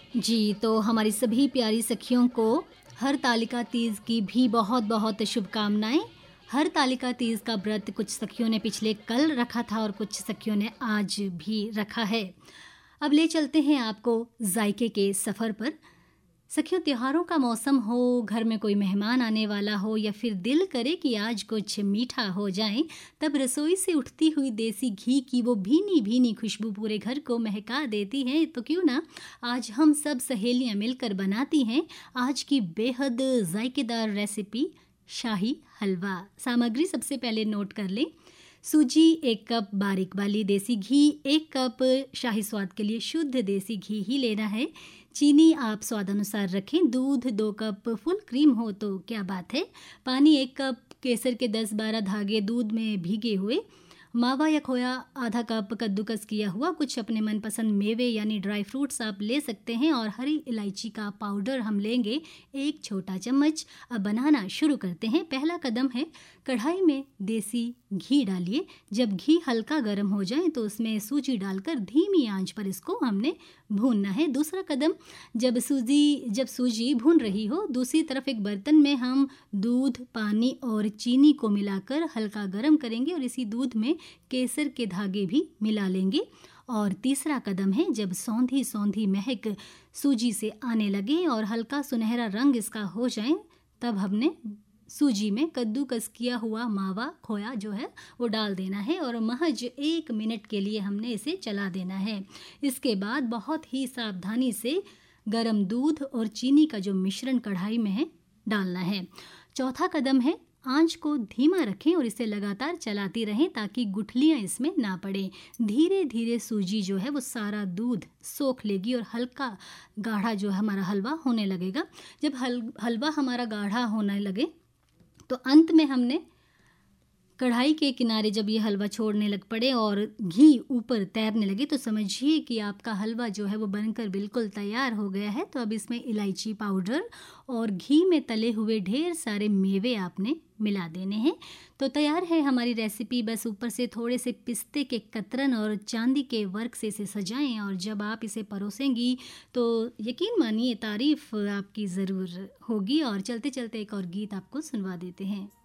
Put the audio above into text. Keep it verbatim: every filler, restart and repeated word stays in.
जी, तो हमारी सभी प्यारी सखियों को हरतालिका तीज की भी बहुत-बहुत शुभकामनाएँ। हरतालिका तीज का व्रत कुछ सखियों ने पिछले कल रखा था और कुछ सखियों ने आज भी रखा है। अब ले चलते हैं आपको ज़ायके के सफ़र पर। सखियों, त्योहारों का मौसम हो, घर में कोई मेहमान आने वाला हो या फिर दिल करे कि आज कुछ मीठा हो जाए, तब रसोई से उठती हुई देसी घी की वो भीनी-भीनी खुशबू पूरे घर को महका देती है। तो क्यों ना आज हम सब सहेलियां मिलकर बनाती हैं आज की बेहद जायकेदार रेसिपी शाही हलवा। सामग्री सबसे पहले नोट कर लें। सूजी एक कप, बारीक वाली देसी घी एक कप, शाही स्वाद के लिए शुद्ध देसी घी ही लेना है। चीनी आप स्वाद अनुसार रखें। दूध दो कप, फुल क्रीम हो तो क्या बात है। पानी एक कप, केसर के दस बारह धागे दूध में भीगे हुए। मावा या खोया आधा कप, कद्दूकस किया हुआ। कुछ अपने मनपसंद मेवे यानी ड्राई फ्रूट्स आप ले सकते हैं। और हरी इलायची का पाउडर हम लेंगे एक छोटा चम्मच। अब बनाना शुरू करते हैं। पहला कदम है, कढ़ाई में देसी घी डालिए। जब घी हल्का गर्म हो जाए तो उसमें सूजी डालकर धीमी आंच पर इसको हमने भूनना है। दूसरा कदम, जब सूजी जब सूजी भून रही हो, दूसरी तरफ एक बर्तन में हम दूध, पानी और चीनी को मिलाकर हल्का गर्म करेंगे और इसी दूध में केसर के धागे भी मिला लेंगे। और तीसरा कदम है, जब सौंधी सौंधी महक सूजी से आने लगे और हल्का सुनहरा रंग इसका हो जाए, तब हमने सूजी में कद्दूकस किया हुआ मावा खोया जो है वो डाल देना है और महज एक मिनट के लिए हमने इसे चला देना है। इसके बाद बहुत ही सावधानी से गरम दूध और चीनी का जो मिश्रण कढ़ाई में है डालना है। चौथा कदम है, आंच को धीमा रखें और इसे लगातार चलाती रहें ताकि गुठलियां इसमें ना पड़े। धीरे धीरे सूजी जो है वो सारा दूध सोख लेगी और हल्का गाढ़ा जो है हमारा हलवा होने लगेगा। जब हल हलवा हमारा गाढ़ा होने लगे तो अंत में हमने कढ़ाई के किनारे जब ये हलवा छोड़ने लग पड़े और घी ऊपर तैरने लगे तो समझिए कि आपका हलवा जो है वो बनकर बिल्कुल तैयार हो गया है। तो अब इसमें इलायची पाउडर और घी में तले हुए ढेर सारे मेवे आपने मिला देने हैं। तो तैयार है हमारी रेसिपी। बस ऊपर से थोड़े से पिस्ते के कतरन और चांदी के वर्क से इसे सजाएं और जब आप इसे परोसेंगी तो यकीन मानिए तारीफ आपकी ज़रूर होगी। और चलते चलते एक और गीत आपको सुनवा देते हैं।